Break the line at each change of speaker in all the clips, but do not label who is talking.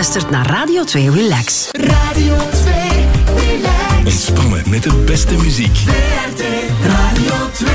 luistert naar Radio 2 Relax.
Radio 2 Relax.
Ontspannen met de beste muziek.
VRT Radio 2.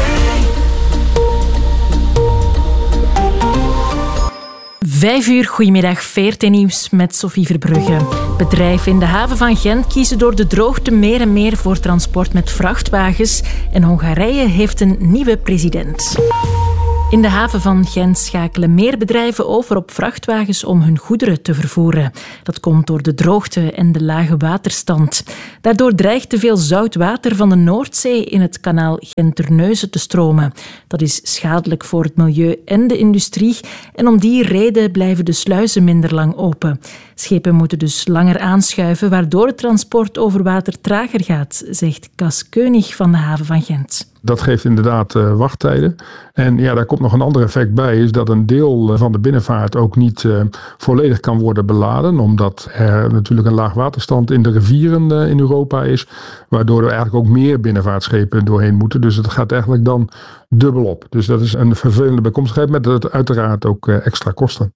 5 uur, goedemiddag, VRT Nieuws met Sophie Verbrugge. Bedrijven in de haven van Gent kiezen door de droogte meer en meer voor transport met vrachtwagens. En Hongarije heeft een nieuwe president. In de haven van Gent schakelen meer bedrijven over op vrachtwagens om hun goederen te vervoeren. Dat komt door de droogte en de lage waterstand. Daardoor dreigt te veel zout water van de Noordzee in het kanaal Gent-Terneuzen te stromen. Dat is schadelijk voor het milieu en de industrie. En om die reden blijven de sluizen minder lang open. Schepen moeten dus langer aanschuiven, waardoor het transport over water trager gaat, zegt Cas Keunig van de haven van Gent.
Dat geeft inderdaad wachttijden. En ja, daar komt nog een ander effect bij, is dat een deel van de binnenvaart ook niet volledig kan worden beladen, omdat er natuurlijk een laag waterstand in de rivieren in Europa is, waardoor er eigenlijk ook meer binnenvaartschepen doorheen moeten. Dus het gaat eigenlijk dan dubbel op. Dus dat is een vervelende bijkomstigheid met uiteraard ook extra kosten.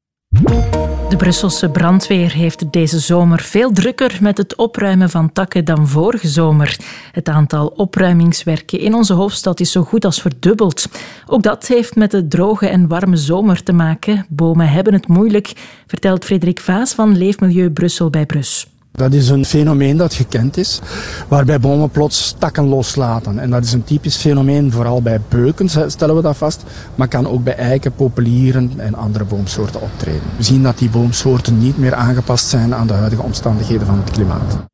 De Brusselse brandweer heeft het deze zomer veel drukker met het opruimen van takken dan vorige zomer. Het aantal opruimingswerken in onze hoofdstad is zo goed als verdubbeld. Ook dat heeft met de droge en warme zomer te maken. Bomen hebben het moeilijk, vertelt Frederik Vaas van Leefmilieu Brussel bij Brus.
Dat is een fenomeen dat gekend is, waarbij bomen plots takken loslaten. En dat is een typisch fenomeen, vooral bij beuken stellen we dat vast, maar kan ook bij eiken, populieren en andere boomsoorten optreden. We zien dat die boomsoorten niet meer aangepast zijn aan de huidige omstandigheden van het klimaat.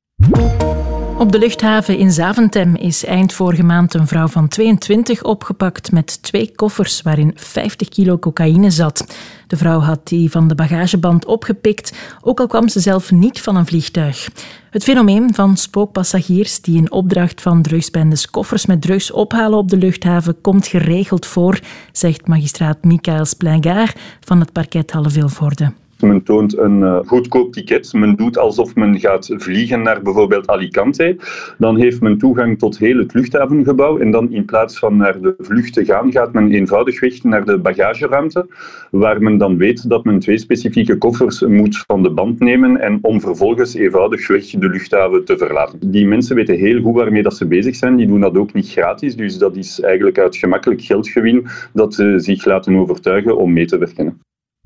Op de luchthaven in Zaventem is eind vorige maand een vrouw van 22 opgepakt met 2 koffers waarin 50 kilo cocaïne zat. De vrouw had die van de bagageband opgepikt, ook al kwam ze zelf niet van een vliegtuig. Het fenomeen van spookpassagiers die in opdracht van drugsbendes koffers met drugs ophalen op de luchthaven komt geregeld voor, zegt magistraat Michael Splingard van het parket Halle-Vilvoorde.
Men toont een goedkoop ticket. Men doet alsof men gaat vliegen naar bijvoorbeeld Alicante. Dan heeft men toegang tot heel het luchthavengebouw. En dan in plaats van naar de vlucht te gaan, gaat men eenvoudigweg naar de bagageruimte. Waar men dan weet dat men 2 specifieke koffers moet van de band nemen. En om vervolgens eenvoudigweg de luchthaven te verlaten. Die mensen weten heel goed waarmee dat ze bezig zijn. Die doen dat ook niet gratis. Dus dat is eigenlijk uit gemakkelijk geldgewin dat ze zich laten overtuigen om mee te werken.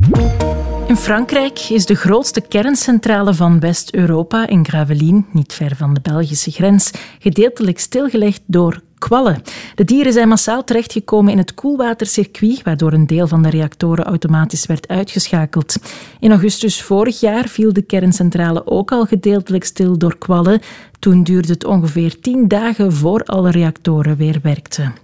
In Frankrijk is de grootste kerncentrale van West-Europa in Gravelines, niet ver van de Belgische grens, gedeeltelijk stilgelegd door kwallen. De dieren zijn massaal terechtgekomen in het koelwatercircuit, waardoor een deel van de reactoren automatisch werd uitgeschakeld. In augustus vorig jaar viel de kerncentrale ook al gedeeltelijk stil door kwallen. Toen duurde het ongeveer 10 dagen voor alle reactoren weer werkten.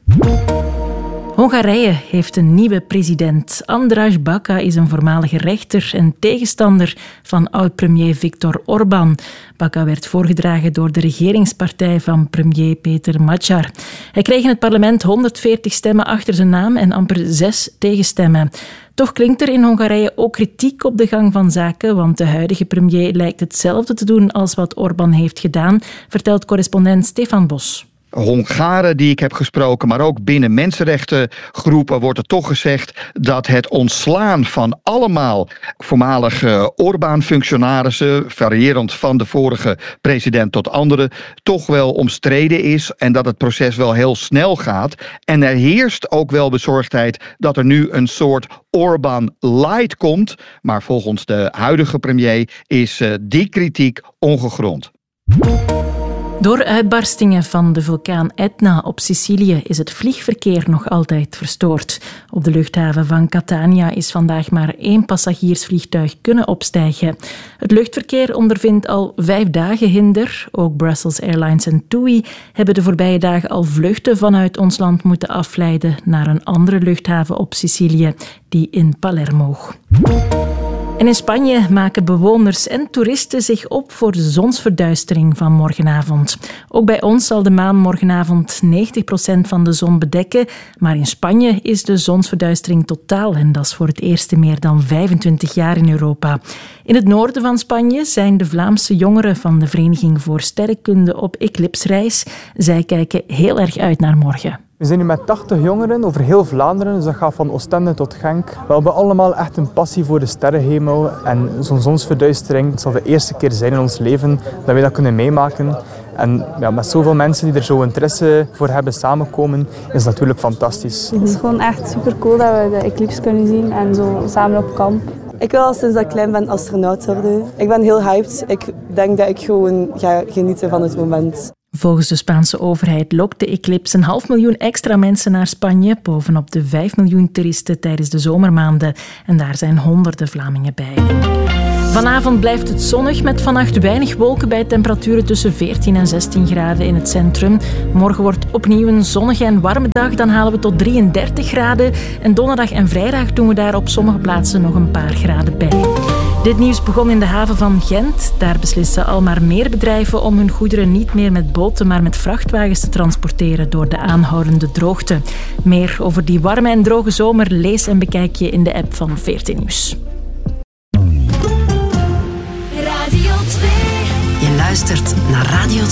Hongarije heeft een nieuwe president. András Baka is een voormalige rechter en tegenstander van oud-premier Viktor Orbán. Baka werd voorgedragen door de regeringspartij van premier Peter Magyar. Hij kreeg in het parlement 140 stemmen achter zijn naam en amper 6 tegenstemmen. Toch klinkt er in Hongarije ook kritiek op de gang van zaken, want de huidige premier lijkt hetzelfde te doen als wat Orbán heeft gedaan, vertelt correspondent Stefan Bos.
Hongaren die ik heb gesproken, maar ook binnen mensenrechtengroepen wordt er toch gezegd dat het ontslaan van allemaal voormalige Orbán-functionarissen, variërend van de vorige president tot andere, toch wel omstreden is en dat het proces wel heel snel gaat. En er heerst ook wel bezorgdheid dat er nu een soort Orbán-light komt, maar volgens de huidige premier is die kritiek ongegrond.
Door uitbarstingen van de vulkaan Etna op Sicilië is het vliegverkeer nog altijd verstoord. Op de luchthaven van Catania is vandaag maar 1 passagiersvliegtuig kunnen opstijgen. Het luchtverkeer ondervindt al 5 dagen hinder. Ook Brussels Airlines en TUI hebben de voorbije dagen al vluchten vanuit ons land moeten afleiden naar een andere luchthaven op Sicilië, die in Palermo. En in Spanje maken bewoners en toeristen zich op voor de zonsverduistering van morgenavond. Ook bij ons zal de maan morgenavond 90% van de zon bedekken, maar in Spanje is de zonsverduistering totaal en dat is voor het eerst in meer dan 25 jaar in Europa. In het noorden van Spanje zijn de Vlaamse jongeren van de Vereniging voor Sterrenkunde op eclipsreis. Zij kijken heel erg uit naar morgen.
We zijn nu met 80 jongeren over heel Vlaanderen, dus dat gaat van Oostende tot Genk. We hebben allemaal echt een passie voor de sterrenhemel en zo'n zonsverduistering. Het zal de eerste keer zijn in ons leven dat we dat kunnen meemaken. En ja, met zoveel mensen die er zo interesse voor hebben samenkomen, is het natuurlijk fantastisch.
Het is gewoon echt super cool dat we de eclipse kunnen zien en zo samen op kamp.
Ik wil al sinds dat ik klein ben astronaut worden. Ik ben heel hyped. Ik denk dat ik gewoon ga genieten van het moment.
Volgens de Spaanse overheid lokt de eclipse 500.000 extra mensen naar Spanje, bovenop de 5 miljoen toeristen tijdens de zomermaanden. En daar zijn honderden Vlamingen bij. Vanavond blijft het zonnig met vannacht weinig wolken bij temperaturen tussen 14 en 16 graden in het centrum. Morgen wordt opnieuw een zonnige en warme dag, dan halen we tot 33 graden. En donderdag en vrijdag doen we daar op sommige plaatsen nog een paar graden bij. Dit nieuws begon in de haven van Gent. Daar beslissen al maar meer bedrijven om hun goederen niet meer met boten, maar met vrachtwagens te transporteren door de aanhoudende droogte. Meer over die warme en droge zomer lees en bekijk je in de app van VRT Nieuws.
Je luistert naar Radio